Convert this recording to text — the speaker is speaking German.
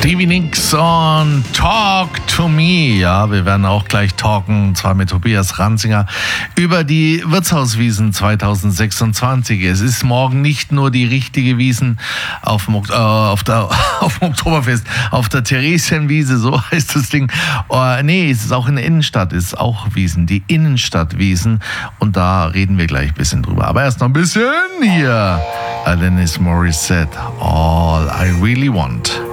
Stevie Nicks und Talk to Me. Ja, wir werden auch gleich talken, und zwar mit Tobias Ranzinger, über die Wirtshauswiesen 2026. Es ist morgen nicht nur die richtige Wiesen auf dem Oktoberfest, auf der Theresienwiese, so heißt das Ding. Nee, es ist auch in der Innenstadt, es ist auch Wiesen, die Innenstadtwiesen. Und da reden wir gleich ein bisschen drüber. Aber erst noch ein bisschen hier. Alanis Morissette, All I Really Want.